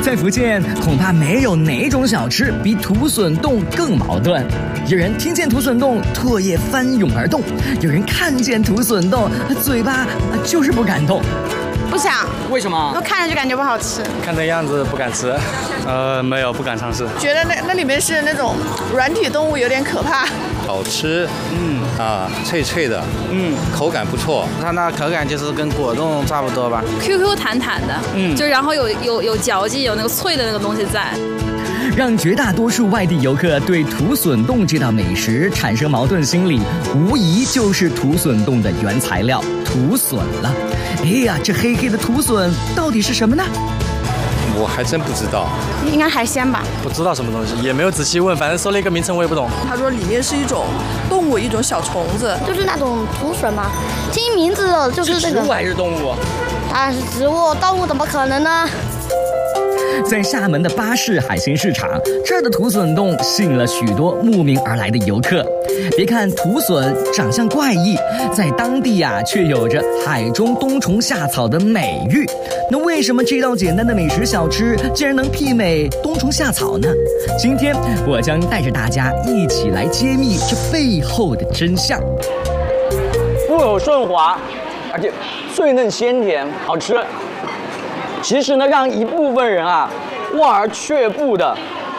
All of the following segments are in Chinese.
在福建，恐怕没有哪种小吃比土笋冻更矛盾。有人听见土笋冻，唾液翻涌而动；有人看见土笋冻，嘴巴就是不敢动。 不想， 为什么？ 我看着就感觉不好吃。 看这样子不敢吃，没有不敢尝试。 觉得那里面是那种软体动物，有点可怕。 好吃，脆脆的，口感不错。 它那口感就是跟果冻差不多吧。 QQ 弹弹的，就然后有嚼劲，有那个脆的那个东西在。 让绝大多数外地游客对土笋冻这道美食产生矛盾心理，无疑就是土笋冻的原材料土笋了。哎呀，这黑黑的土笋到底是什么呢？ 我还真不知道， 应该海鲜吧？ 不知道什么东西，也没有仔细问，反正说了一个名称我也不懂。 他说里面是一种动物，一种小虫子， 就是那种土笋嘛。听名字了，就是这个。 植物还是动物？ 当然是植物，动物怎么可能呢？ 在厦门的巴士海鲜市场，这儿的土笋冻吸引了许多慕名而来的游客。别看土笋长相怪异，在当地却有着海中冬虫夏草的美誉。那为什么这道简单的美食小吃竟然能媲美冬虫夏草呢？今天我将带着大家一起来揭秘这背后的真相。 富有顺滑，而且脆嫩鲜甜，好吃。其实呢，让一部分人望而却步的，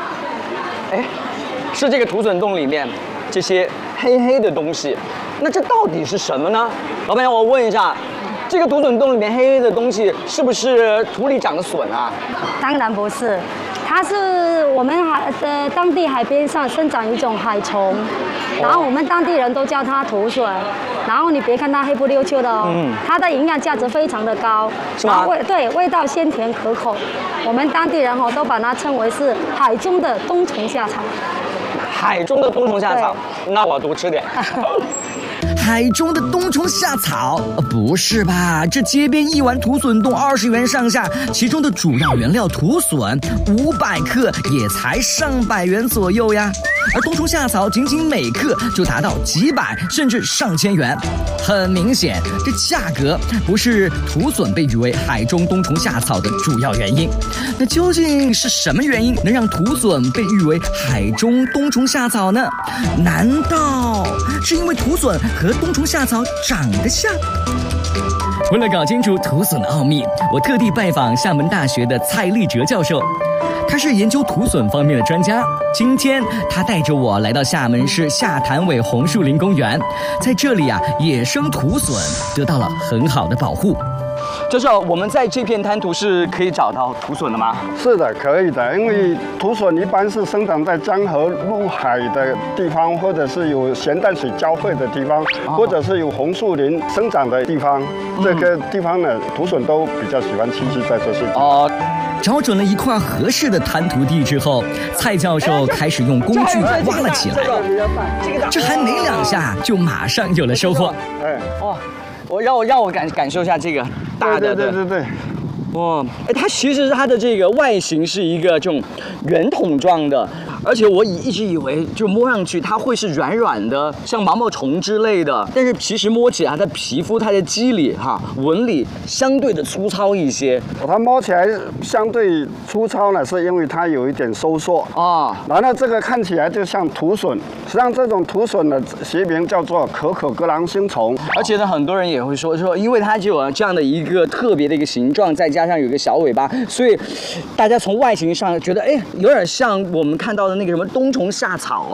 是这个土笋冻里面这些黑黑的东西。那这到底是什么呢？老板娘，我问一下，这个土笋冻里面黑黑的东西是不是土里长的笋啊？ 当然不是，它是我们当地海边上生长一种海虫，然后我们当地人都叫它土笋。然后你别看它黑不溜秋的哦，它的营养价值非常的高， 是吗？ 味道鲜甜可口。我们当地人都把它称为是海中的冬虫夏草。 海中的冬虫夏草，那我多吃点。 海中的冬虫夏草？不是吧？这街边一碗土笋冻20元上下，其中的主要原料土笋500克也才上百元左右呀。而冬虫夏草仅每克就达到几百甚至上千元。很明显，这价格不是土笋被誉为海中冬虫夏草的主要原因。那究竟是什么原因能让土笋被誉为海中冬虫夏草呢？难道是因为土笋和冬虫夏草长得像？为了搞清楚土笋的奥秘，我特地拜访厦门大学的蔡立哲教授，他是研究土笋方面的专家。今天他带着我来到厦门市下潭尾红树林公园，在这里野生土笋得到了很好的保护。 就是我们在这片滩涂是可以找到土笋的吗？ 是的，可以的，因为土笋一般是生长在江河入海的地方，或者是有咸淡水交汇的地方，或者是有红树林生长的地方。这个地方呢，土笋都比较喜欢栖息在这些地方。 找准了一块合适的滩涂地之后，蔡教授开始用工具挖了起来。这还没2下，就马上有了收获。 让我感受一下这个大的。 对。 哇，它其实它的这个外形是一个这种圆筒状的，而且我一直以为就摸上去它会是软软的，像毛毛虫之类的，但是其实摸起来它的皮肤、它的肌理纹理相对的粗糙一些。 它摸起来相对粗糙呢，是因为它有一点收缩然后这个看起来就像土笋，实际上这种土笋的学名叫做可可格朗星虫。 而且呢，很多人也会说，因为它就有这样的一个特别的一个形状，再加上有一个小尾巴，所以大家从外形上觉得，有点像我们看到的那个什么冬虫夏草